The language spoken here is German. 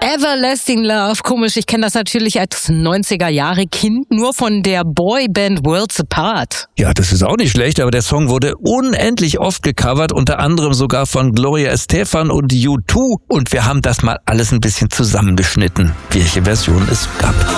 Everlasting Love. Komisch, ich kenne das natürlich als 90er-Jahre-Kind nur von der Boyband Worlds Apart. Ja, das ist auch nicht schlecht, aber der Song wurde unendlich oft gecovert, unter anderem sogar von Gloria Estefan und U2. Und wir haben das mal alles ein bisschen zusammengeschnitten, welche Version es gab.